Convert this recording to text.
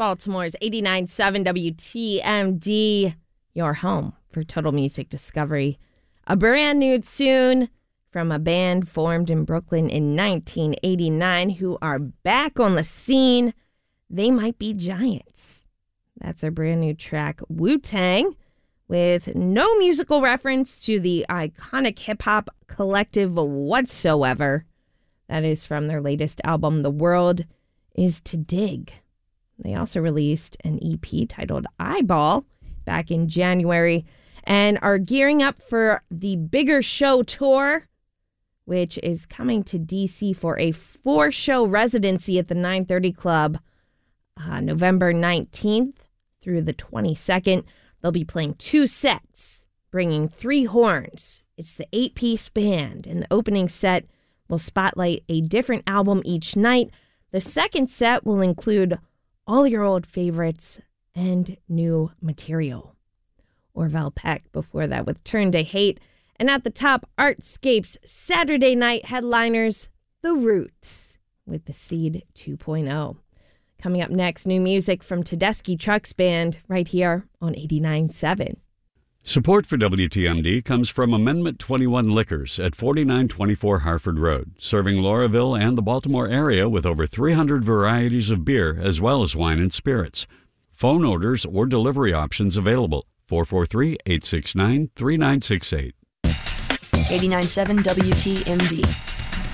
Baltimore's 89.7 WTMD, your home for total music discovery. A brand new tune from a band formed in Brooklyn in 1989 who are back on the scene. They Might Be Giants. That's our brand new track, Wu-Tang, with no musical reference to the iconic hip-hop collective whatsoever. That is from their latest album, The World Is to Dig. They also released an EP titled Eyeball back in January and are gearing up for the Bigger Show tour, which is coming to DC for a 4-show residency at the 930 Club November 19th through the 22nd. They'll be playing 2 sets, bringing 3 horns. It's the 8-piece band, and the opening set will spotlight a different album each night. The second set will include all your old favorites and new material. Orville Peck before that with Turn to Hate. And at the top, Artscape's Saturday night headliners, The Roots, with The Seed 2.0. Coming up next, new music from Tedeschi Trucks Band right here on 89.7. Support for WTMD comes from Amendment 21 Liquors at 4924 Harford Road, serving Lauraville and the Baltimore area with over 300 varieties of beer as well as wine and spirits. Phone orders or delivery options available. 443-869-3968. 89.7 WTMD.